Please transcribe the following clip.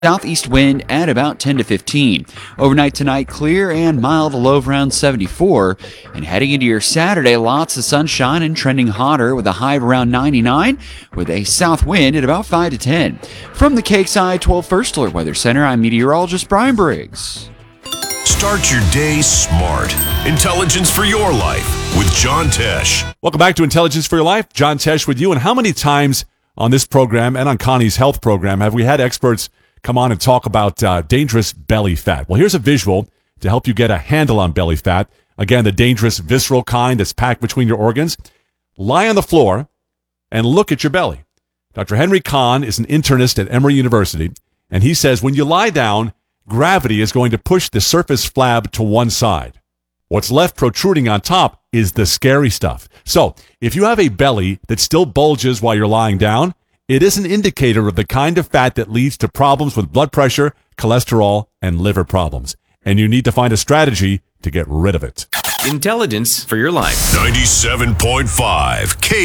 Southeast wind at about 10 to 15. Overnight tonight, clear and mild, a low of around 74. And heading into your Saturday, lots of sunshine and trending hotter with a high of around 99 with a south wind at about 5 to 10. From the Cakeside 12 First Alert Weather Center, I'm meteorologist Brian Briggs. Start your day smart. Intelligence for your life with John Tesh. Welcome back to Intelligence for Your Life. John Tesh with you. And how many times on this program and on Connie's health program have we had experts come on and talk about dangerous belly fat? Well, here's a visual to help you get a handle on belly fat. Again, the dangerous visceral kind that's packed between your organs. Lie on the floor and look at your belly. Dr. Henry Kahn is an internist at Emory University, and he says when you lie down, gravity is going to push the surface flab to one side. What's left protruding on top is the scary stuff. So, if you have a belly that still bulges while you're lying down, it is an indicator of the kind of fat that leads to problems with blood pressure, cholesterol, and liver problems. And you need to find a strategy to get rid of it. Intelligence for Your Life. 97.5 K.